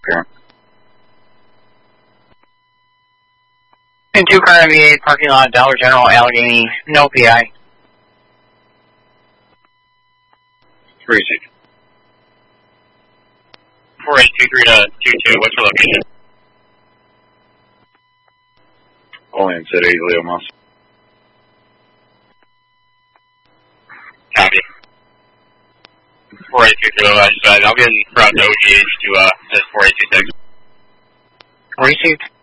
current. And 2 current VA parking lot, Dollar General, Allegheny, no PI. 36. 4823 to 22, what's your location? Olean City, Leo Moss. Copy. 4823, I'll get in route to OGH to this 4826. Received.